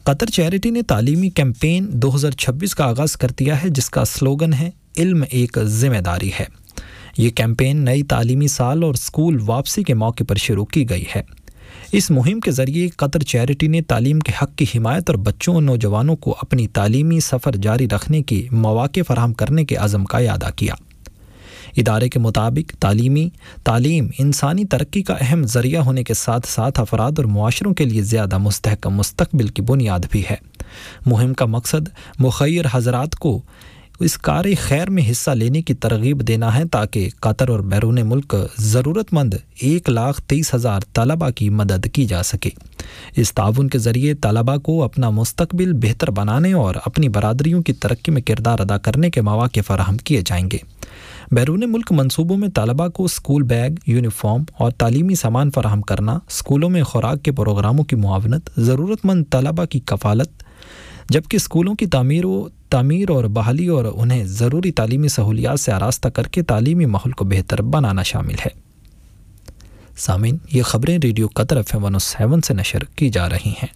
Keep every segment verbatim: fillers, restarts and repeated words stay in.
قطر charity نے تعلیمی campaign دو ہزار چھبیس کا آغاز کر دیا ہے جس کا سلوگن ہے علم ایک ذمہ داری ہے۔ یہ کیمپین نئی تعلیمی سال اور اسکول واپسی کے موقع پر شروع کی گئی ہے۔ اس مہم کے ذریعے قطر چیریٹی نے تعلیم کے حق کی حمایت اور بچوں اور نوجوانوں کو اپنی تعلیمی سفر جاری رکھنے کے مواقع فراہم کرنے کے عزم کا اعادہ کیا۔ ادارے کے مطابق تعلیمی تعلیم انسانی ترقی کا اہم ذریعہ ہونے کے ساتھ ساتھ افراد اور معاشروں کے لیے زیادہ مستحکم مستقبل کی بنیاد بھی ہے۔ مہم کا مقصد مخیر حضرات کو اس کار خیر میں حصہ لینے کی ترغیب دینا ہے تاکہ قطر اور بیرون ملک ضرورت مند ایک لاکھ تیئیس ہزار طلباء کی مدد کی جا سکے۔ اس تعاون کے ذریعے طلباء کو اپنا مستقبل بہتر بنانے اور اپنی برادریوں کی ترقی میں کردار ادا کرنے کے مواقع فراہم کیے جائیں گے۔ بیرون ملک منصوبوں میں طلباء کو اسکول بیگ، یونیفارم اور تعلیمی سامان فراہم کرنا، اسکولوں میں خوراک کے پروگراموں کی معاونت، ضرورت مند طلباء کی کفالت، جبکہ اسکولوں کی تعمیر و تعمیر اور بحالی اور انہیں ضروری تعلیمی سہولیات سے آراستہ کر کے تعلیمی ماحول کو بہتر بنانا شامل ہے۔ سامعین، یہ خبریں ریڈیو قطر ایف ایم ایک سو سات سے نشر کی جا رہی ہیں۔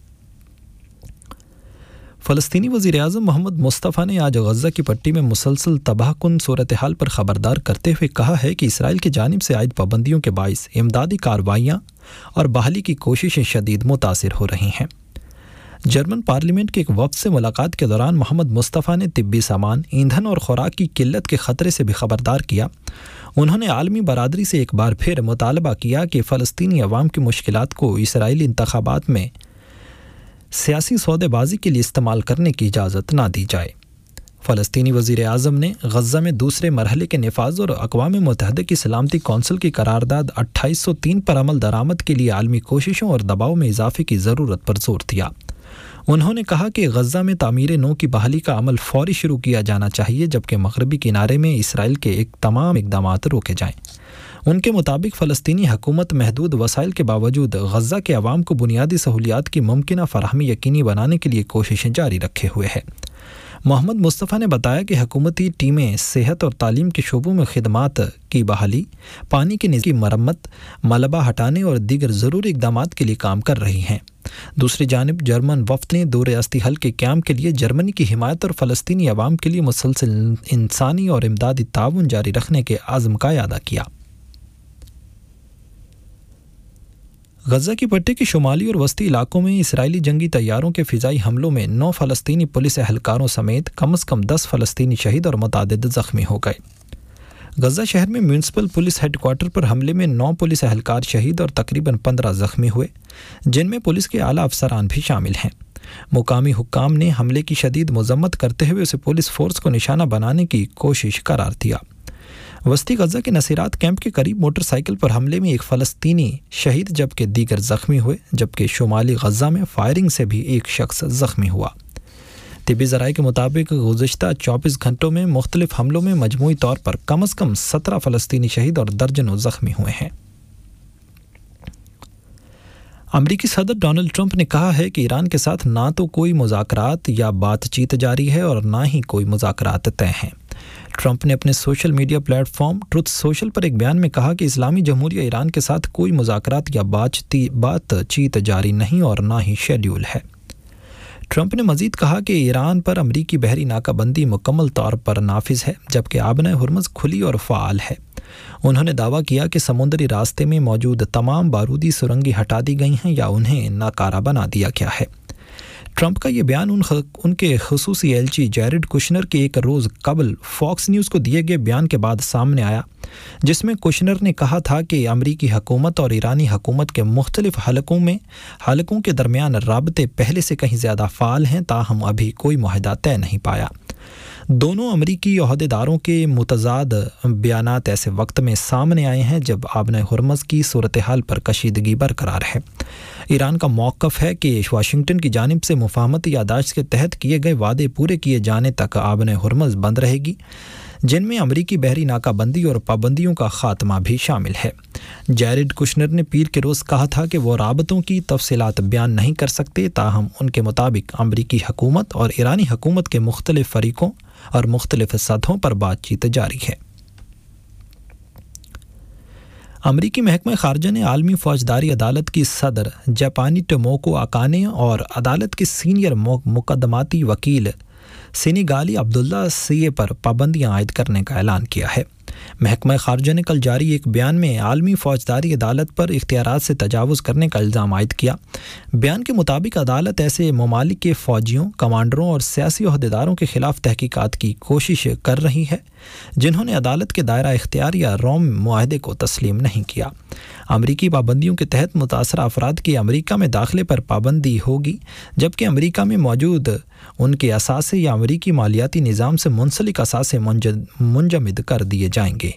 فلسطینی وزیر اعظم محمد مصطفیٰ نے آج غزہ کی پٹی میں مسلسل تباہ کن صورتحال پر خبردار کرتے ہوئے کہا ہے کہ اسرائیل کی جانب سے عائد پابندیوں کے باعث امدادی کارروائیاں اور بحالی کی کوششیں شدید متاثر ہو رہی ہیں۔ جرمن پارلیمنٹ کے ایک وفد سے ملاقات کے دوران محمد مصطفیٰ نے طبی سامان، ایندھن اور خوراک کی قلت کے خطرے سے بھی خبردار کیا۔ انہوں نے عالمی برادری سے ایک بار پھر مطالبہ کیا کہ فلسطینی عوام کی مشکلات کو اسرائیلی انتخابات میں سیاسی سودے بازی کے لیے استعمال کرنے کی اجازت نہ دی جائے۔ فلسطینی وزیر اعظم نے غزہ میں دوسرے مرحلے کے نفاذ اور اقوام متحدہ کی سلامتی کونسل کی قرارداد اٹھائیس سو تین پر عمل درآمد کے لیے عالمی کوششوں اور دباؤ میں اضافے کی ضرورت پر زور دیا۔ انہوں نے کہا کہ غزہ میں تعمیر نو کی بحالی کا عمل فوری شروع کیا جانا چاہیے جبکہ مغربی کنارے میں اسرائیل کے ایک تمام اقدامات روکے جائیں۔ ان کے مطابق فلسطینی حکومت محدود وسائل کے باوجود غزہ کے عوام کو بنیادی سہولیات کی ممکنہ فراہمی یقینی بنانے کے لیے کوششیں جاری رکھے ہوئے ہے۔ محمد مصطفیٰ نے بتایا کہ حکومتی ٹیمیں صحت اور تعلیم کے شعبوں میں خدمات کی بحالی، پانی کے نظام کی مرمت، ملبہ ہٹانے اور دیگر ضروری اقدامات کے لیے کام کر رہی ہیں۔ دوسری جانب جرمن وفد نے دو ریاستی حل کے قیام کے لیے جرمنی کی حمایت اور فلسطینی عوام کے لیے مسلسل انسانی اور امدادی تعاون جاری رکھنے کے عزم کا اعادہ کیا۔ غزہ کی پٹی کے شمالی اور وسطی علاقوں میں اسرائیلی جنگی طیاروں کے فضائی حملوں میں نو فلسطینی پولیس اہلکاروں سمیت کم از کم دس فلسطینی شہید اور متعدد زخمی ہو گئے۔ غزہ شہر میں میونسپل پولیس ہیڈ کوارٹر پر حملے میں نو پولیس اہلکار شہید اور تقریباً پندرہ زخمی ہوئے، جن میں پولیس کے اعلیٰ افسران بھی شامل ہیں۔ مقامی حکام نے حملے کی شدید مذمت کرتے ہوئے اسے پولیس فورس کو نشانہ بنانے کی کوشش قرار دیا۔ وسطی غزہ کے نصیرات کیمپ کے قریب موٹر سائیکل پر حملے میں ایک فلسطینی شہید جبکہ دیگر زخمی ہوئے، جبکہ شمالی غزہ میں فائرنگ سے بھی ایک شخص زخمی ہوا۔ طبی ذرائع کے مطابق گزشتہ چوبیس گھنٹوں میں مختلف حملوں میں مجموعی طور پر کم از کم سترہ فلسطینی شہید اور درجنوں زخمی ہوئے ہیں۔ امریکی صدر ڈونلڈ ٹرمپ نے کہا ہے کہ ایران کے ساتھ نہ تو کوئی مذاکرات یا بات چیت جاری ہے اور نہ ہی کوئی مذاکرات طے ہیں۔ ٹرمپ نے اپنے social media plate form truth social پر ایک بیان میں کہا کہ اسلامی جمہوریہ ایران کے ساتھ کوئی مذاکرات یا بات چیت جاری نہیں اور نہ ہی شیڈیول ہے۔ ٹرمپ نے مزید کہا کہ ایران پر امریکی بحری ناکہ بندی مکمل طور پر نافذ ہے جبکہ آبنۂ ہرمز کھلی اور فعال ہے۔ انہوں نے دعویٰ کیا کہ سمندری راستے میں موجود تمام بارودی سرنگیں ہٹا دی گئی ہیں یا انہیں ناکارہ بنا دیا گیا ہے۔ ٹرمپ کا یہ بیان ان, خ... ان کے خصوصی ایلچی جیرڈ کشنر کے ایک روز قبل فاکس نیوز کو دیے گئے بیان کے بعد سامنے آیا، جس میں کشنر نے کہا تھا کہ امریکی حکومت اور ایرانی حکومت کے مختلف حلقوں میں حلقوں کے درمیان رابطے پہلے سے کہیں زیادہ فعال ہیں، تاہم ابھی کوئی معاہدہ طے نہیں پایا۔ دونوں امریکی عہدیداروں کے متضاد بیانات ایسے وقت میں سامنے آئے ہیں جب آبنۂ ہرمز کی صورتحال پر کشیدگی برقرار ہے۔ ایران کا موقف ہے کہ واشنگٹن کی جانب سے مفاہمت یادداشت کے تحت کیے گئے وعدے پورے کیے جانے تک آبنۂ ہرمز بند رہے گی، جن میں امریکی بحری ناکہ بندی اور پابندیوں کا خاتمہ بھی شامل ہے۔ جیرڈ کشنر نے پیر کے روز کہا تھا کہ وہ رابطوں کی تفصیلات بیان نہیں کر سکتے، تاہم ان کے مطابق امریکی حکومت اور ایرانی حکومت کے مختلف فریقوں اور مختلف سطحوں پر بات چیت جاری ہے۔ امریکی محکمہ خارجہ نے عالمی فوجداری عدالت کی صدر جاپانی ٹوموکو اکانے اور عدالت کے سینئر مقدماتی وکیل سینیگالی عبداللہ سیے پر پابندیاں عائد کرنے کا اعلان کیا ہے۔ محکمہ خارجہ نے کل جاری ایک بیان میں عالمی فوجداری عدالت پر اختیارات سے تجاوز کرنے کا الزام عائد کیا۔ بیان کے مطابق عدالت ایسے ممالک کے فوجیوں، کمانڈروں اور سیاسی عہدیداروں کے خلاف تحقیقات کی کوشش کر رہی ہے جنہوں نے عدالت کے دائرہ اختیار یا روم معاہدے کو تسلیم نہیں کیا۔ امریکی پابندیوں کے تحت متاثرہ افراد کی امریکہ میں داخلے پر پابندی ہوگی، جبکہ امریکہ میں موجود ان کے اثاثے یا امریکی مالیاتی نظام سے منسلک اثاثے منجمد کر دیے جائیں گے۔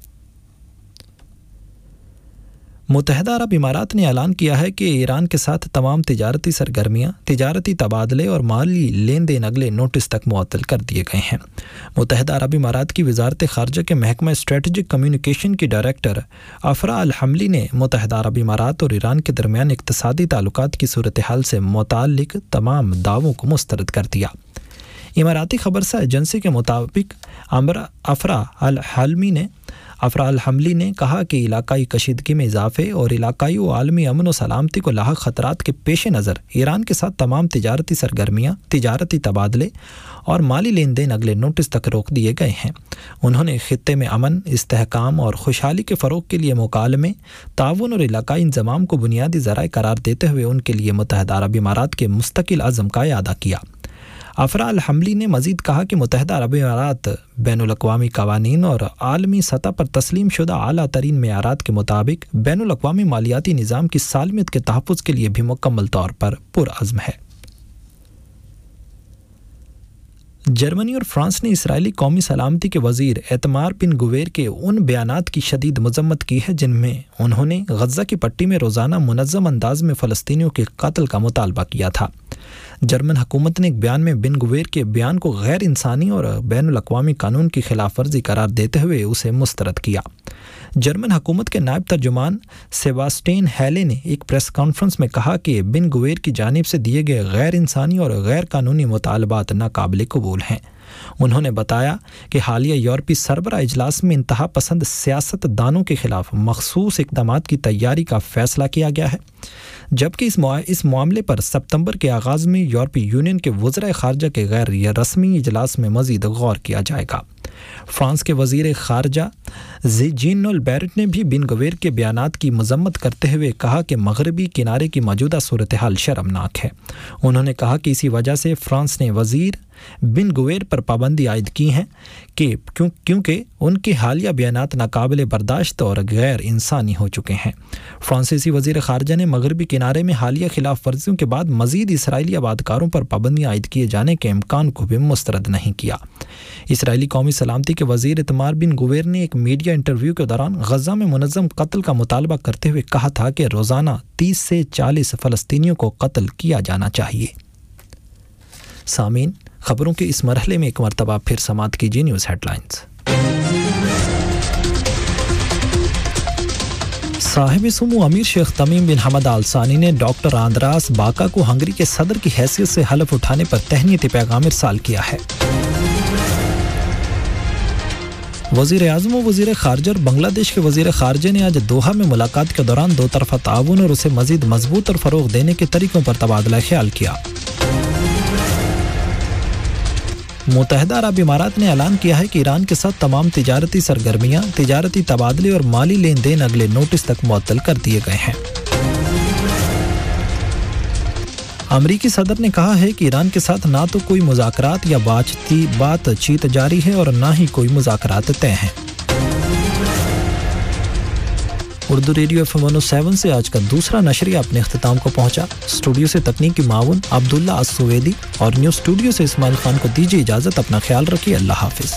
متحدہ عرب امارات نے اعلان کیا ہے کہ ایران کے ساتھ تمام تجارتی سرگرمیاں، تجارتی تبادلے اور مالی لین دین اگلے نوٹس تک معطل کر دیے گئے ہیں۔ متحدہ عرب امارات کی وزارت خارجہ کے محکمہ اسٹریٹجک کمیونیکیشن کی ڈائریکٹر افرا الحملی نے متحدہ عرب امارات اور ایران کے درمیان اقتصادی تعلقات کی صورتحال سے متعلق تمام دعووں کو مسترد کر دیا۔ اماراتی خبرسہ ایجنسی کے مطابق افرا الحلمی نے افرا الحملی نے کہا کہ علاقائی کشیدگی میں اضافے اور علاقائی و عالمی امن و سلامتی کو لاحق خطرات کے پیش نظر ایران کے ساتھ تمام تجارتی سرگرمیاں، تجارتی تبادلے اور مالی لین دین اگلے نوٹس تک روک دیے گئے ہیں۔ انہوں نے خطے میں امن، استحکام اور خوشحالی کے فروغ کے لیے مکالمے، تعاون اور علاقائی انضمام کو بنیادی ذرائع قرار دیتے ہوئے ان کے لیے متحدہ عرب امارات کے مستقل عزم کا اعادہ کیا۔ افرا الحملی نے مزید کہا کہ متحدہ عرب امارات بین الاقوامی قوانین اور عالمی سطح پر تسلیم شدہ اعلیٰ ترین معیارات کے مطابق بین الاقوامی مالیاتی نظام کی سالمیت کے تحفظ کے لیے بھی مکمل طور پر پرعزم ہے۔ جرمنی اور فرانس نے اسرائیلی قومی سلامتی کے وزیر ایتمار بن گویر کے ان بیانات کی شدید مذمت کی ہے جن میں انہوں نے غزہ کی پٹی میں روزانہ منظم انداز میں فلسطینیوں کے قتل کا مطالبہ کیا تھا۔ جرمن حکومت نے ایک بیان میں بن گویر کے بیان کو غیر انسانی اور بین الاقوامی قانون کی خلاف ورزی قرار دیتے ہوئے اسے مسترد کیا۔ جرمن حکومت کے نائب ترجمان سیباسٹین ہیلے نے ایک پریس کانفرنس میں کہا کہ بن گویر کی جانب سے دیے گئے غیر انسانی اور غیر قانونی مطالبات ناقابل قبول ہیں۔ انہوں نے بتایا کہ حالیہ یورپی سربراہ اجلاس میں انتہا پسند سیاست دانوں کے خلاف مخصوص اقدامات کی تیاری کا فیصلہ کیا گیا ہے، جبکہ اس اس معاملے پر ستمبر کے آغاز میں یورپی یونین کے وزرائے خارجہ کے غیر رسمی اجلاس میں مزید غور کیا جائے گا۔ فرانس کے وزیر خارجہ جین نول بیرٹ نے بھی بن گویر کے بیانات کی مذمت کرتے ہوئے کہا کہ مغربی کنارے کی موجودہ صورتحال شرمناک ہے۔ انہوں نے کہا کہ اسی وجہ سے فرانس نے وزیر بن گویر پر پابندی عائد کی ہیں کہ کیوں کیونکہ ان کے حالیہ بیانات ناقابل برداشت اور غیر انسانی ہو چکے ہیں۔ فرانسیسی وزیر خارجہ نے مغربی کنارے میں حالیہ خلاف ورزیوں کے بعد مزید اسرائیلی آبادکاروں پر پابندیاں عائد کیے جانے کے امکان کو بھی مسترد نہیں کیا۔ اسرائیلی قومی سلامتی کے وزیر ایتمار بن گویر نے ایک میڈیا انٹرویو کے دوران غزہ میں منظم قتل کا مطالبہ کرتے ہوئے کہا تھا کہ روزانہ تیس سے چالیس فلسطینیوں کو قتل کیا جانا چاہیے۔ سامعین، خبروں کے اس مرحلے میں ایک مرتبہ پھر سماعت کیجیے نیوز ہیڈ لائنز۔ صاحب سمو امیر شیخ تمیم بن حمد آل ثانی نے ڈاکٹر آندراس باکا کو ہنگری کے صدر کی حیثیت سے حلف اٹھانے پر تہنیتی پیغام ارسال کیا ہے۔ وزیر اعظم و وزیر خارجہ اور بنگلہ دیش کے وزیر خارجہ نے آج دوحہ میں ملاقات کے دوران دو طرفہ تعاون اور اسے مزید مضبوط اور فروغ دینے کے طریقوں پر تبادلہ خیال کیا۔ متحدہ عرب امارات نے اعلان کیا ہے کہ ایران کے ساتھ تمام تجارتی سرگرمیاں، تجارتی تبادلے اور مالی لین دین اگلے نوٹس تک معطل کر دیے گئے ہیں۔ امریکی صدر نے کہا ہے کہ ایران کے ساتھ نہ تو کوئی مذاکرات یا بات چیت جاری ہے اور نہ ہی کوئی مذاکرات طے ہیں۔ Urdu radio F M one او سیون سے آج کا دوسرا نشریہ اپنے اختتام کو پہنچا۔ اسٹوڈیو سے تکنیکی معاون عبداللہ السویدی اور نیوز اسٹوڈیو سے اسماعیل خان کو دیجیے اجازت۔ اپنا خیال رکھیے، اللہ حافظ۔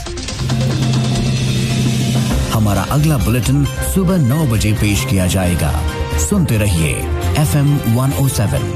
ہمارا اگلا بلیٹن صبح نو بجے پیش کیا جائے گا۔ سنتے رہیے ایف ایم ون او سیون۔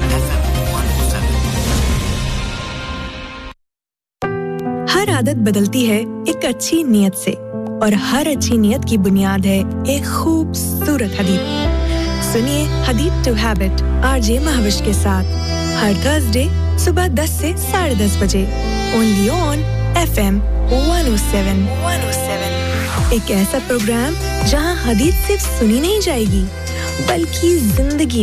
ہر عادت بدلتی ہے ایک اچھی نیت سے، اور ہر اچھی نیت کی بنیاد ہے ایک خوبصورت حدیث۔ سنیے حدیث to habit R J Mehwish کے ساتھ ہر تھرسڈے صبح دس سے ساڑھے دس بجے only on F M one O seven. ایک ایسا پروگرام जहां हदीद सिर्फ सुनी नहीं जाएगी बल्कि जिंदगी